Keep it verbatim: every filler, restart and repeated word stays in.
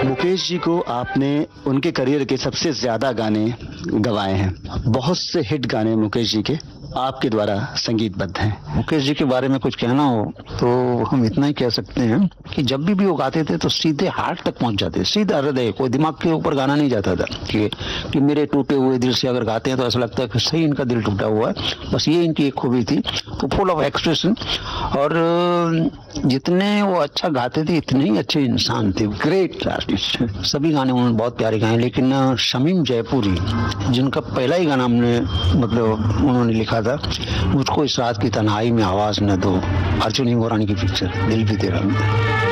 मुकेश जी को आपने उनके करियर के सबसे ज्यादा गाने गवाए हैं, बहुत से हिट गाने मुकेश जी के आपके द्वारा संगीतबद्ध हैं। मुकेश जी के बारे में कुछ कहना हो तो हम इतना ही कह सकते हैं कि जब भी भी वो गाते थे तो सीधे हार्ट तक पहुंच जाते, सीधा हृदय, कोई दिमाग के ऊपर गाना नहीं जाता था कि कि मेरे टूटे हुए दिल से अगर गाते हैं तो ऐसा लगता है कि सही इनका दिल टूटा हुआ है। बस ये इनकी एक खूबी थी, तो फुल ऑफ एक्सप्रेशन, और जितने वो अच्छा गाते थे इतने ही अच्छे इंसान थे, ग्रेट आर्टिस्ट। सभी गाने उन्होंने बहुत प्यारे गाए, लेकिन शमीम जयपुरी जिनका पहला ही गाना हमने मतलब उन्होंने लिखा था, मुझको इस रात की तन्हाई में आवाज न दो, अर्जुन हिंगोरानी की पिक्चर दिल भी तेरा में।